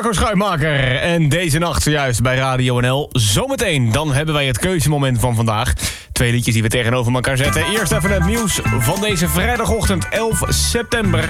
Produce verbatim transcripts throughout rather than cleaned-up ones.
Marco Schuitmaker. En deze nacht zojuist bij Radio N L. Zometeen, dan hebben wij het keuzemoment van vandaag. Twee liedjes die we tegenover elkaar zetten. Eerst even het nieuws van deze vrijdagochtend elf september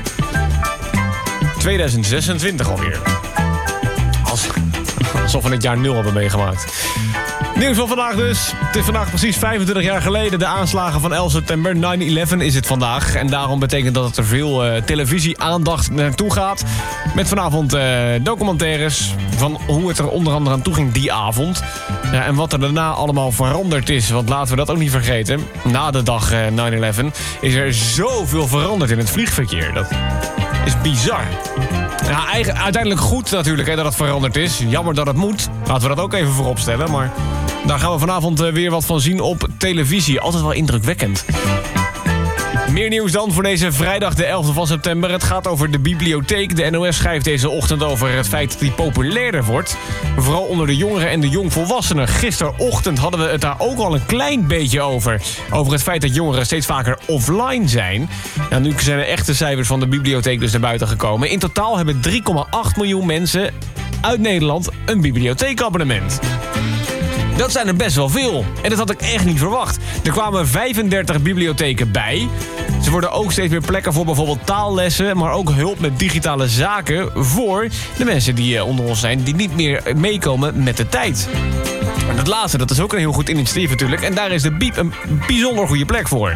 tweeduizend zesentwintig alweer. Als, alsof we het jaar nul hebben meegemaakt. Nieuws van vandaag dus. Het is vandaag precies vijfentwintig jaar geleden. De aanslagen van elf september. nine eleven is het vandaag. En daarom betekent dat er veel uh, televisie-aandacht naartoe gaat. Met vanavond uh, documentaires van hoe het er onder andere aan toe ging die avond. Ja, en wat er daarna allemaal veranderd is. Want laten we dat ook niet vergeten. Na de dag uh, nine eleven is er zoveel veranderd in het vliegverkeer. Dat is bizar. Ja, eigen, uiteindelijk goed natuurlijk hè, dat het veranderd is. Jammer dat het moet. Laten we dat ook even voorop stellen. Maar daar gaan we vanavond uh, weer wat van zien op televisie. Altijd wel indrukwekkend. Meer nieuws dan voor deze vrijdag de elfde van september. Het gaat over de bibliotheek. De N O S schrijft deze ochtend over het feit dat die populairder wordt. Vooral onder de jongeren en de jongvolwassenen. Gisterochtend hadden we het daar ook al een klein beetje over. Over het feit dat jongeren steeds vaker offline zijn. Nou, nu zijn de echte cijfers van de bibliotheek dus naar buiten gekomen. In totaal hebben drie komma acht miljoen mensen uit Nederland een bibliotheekabonnement. Dat zijn er best wel veel. En dat had ik echt niet verwacht. Er kwamen vijfendertig bibliotheken bij. Ze worden ook steeds meer plekken voor bijvoorbeeld taallessen, maar ook hulp met digitale zaken voor de mensen die onder ons zijn, die niet meer meekomen met de tijd. En dat laatste, dat is ook een heel goed initiatief natuurlijk. En daar is de Biep een bijzonder goede plek voor.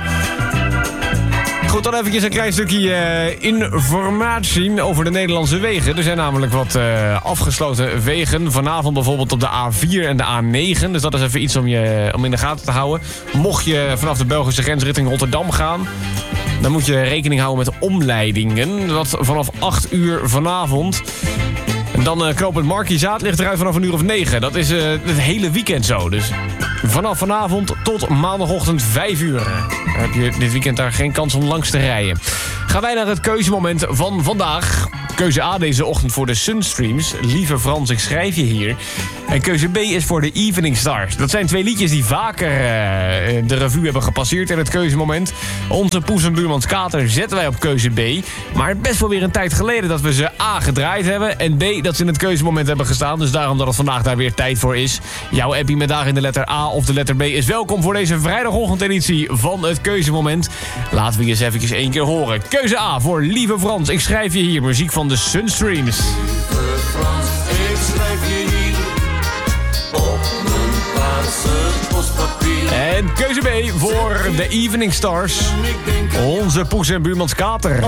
Goed, dan eventjes een klein stukje uh, informatie over de Nederlandse wegen. Er zijn namelijk wat uh, afgesloten wegen. Vanavond bijvoorbeeld op de A vier en de A negen. Dus dat is even iets om, je, om in de gaten te houden. Mocht je vanaf de Belgische grens richting Rotterdam gaan, dan moet je rekening houden met omleidingen. Dat vanaf acht uur vanavond. En dan uh, knooppunt Markizaat ligt eruit vanaf een uur of negen. Dat is uh, het hele weekend zo. Dus vanaf vanavond tot maandagochtend vijf uur. Dan heb je dit weekend daar geen kans om langs te rijden. Gaan wij naar het keuzemoment van vandaag. Keuze A deze ochtend voor de Sunstreams. Lieve Frans, ik schrijf je hier. En keuze B is voor de Evening Stars. Dat zijn twee liedjes die vaker uh, de revue hebben gepasseerd in het keuzemoment. Onze Poes en Buurmans Kater zetten wij op keuze B. Maar best wel weer een tijd geleden dat we ze A gedraaid hebben. En B dat ze in het keuzemoment hebben gestaan. Dus daarom dat het vandaag daar weer tijd voor is. Jouw appie met daar in de letter A of de letter B is welkom voor deze vrijdagochtendeditie van het keuzemoment. Laten we eens eventjes één keer horen. Keuze A voor Lieve Frans, ik schrijf je hier. Muziek van de Sunstreams. Lieve Frans, ik schrijf je hier op mijn paarse postpapier. En keuze B voor de Evening Stars. Onze Poes en Buurmans Kater.